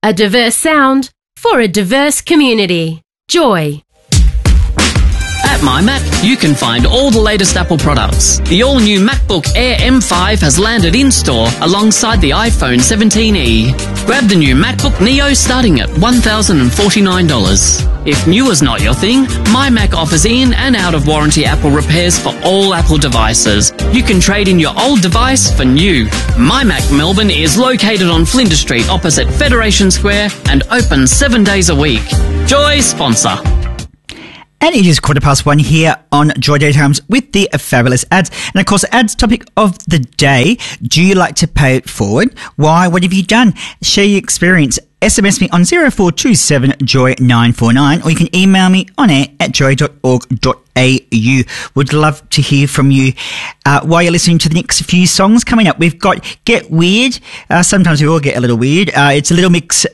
A diverse sound for a diverse community. Joy. At MyMac, you can find all the latest Apple products. The all-new MacBook Air M5 has landed in-store alongside the iPhone 17e. Grab the new MacBook Neo starting at $1,049. If new is not your thing, MyMac offers in and out-of-warranty Apple repairs for all Apple devices. You can trade in your old device for new. MyMac Melbourne is located on Flinders Street opposite Federation Square and open 7 days a week. Joy sponsor. And it is 1:15 here on Joy Daytimes with the fabulous ads. And of course, ads topic of the day. Do you like to pay it forward? Why? What have you done? Share your experience. SMS me on 0427 Joy 949, or you can email me on air at joy.org.au. Would love to hear from you while you're listening to the next few songs coming up. We've got Get Weird. Sometimes we all get a little weird. It's a little mix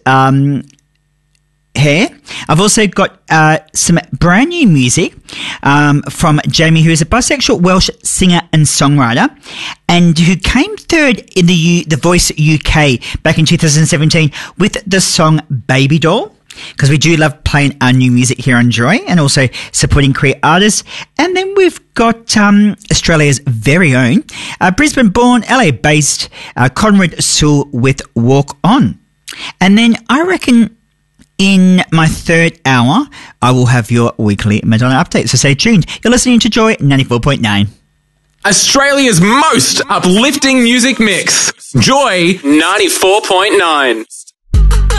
here. I've also got some brand new music from Jamie, who is a bisexual Welsh singer and songwriter, and who came third in the Voice UK back in 2017 with the song Baby Doll, because we do love playing our new music here on Joy and also supporting queer artists. And then we've got Australia's very own Brisbane-born, LA-based Conrad Sewell with Walk On. And then I reckon in my third hour, I will have your weekly Madonna update. So stay tuned. You're listening to Joy 94.9. Australia's most uplifting music mix. Joy 94.9.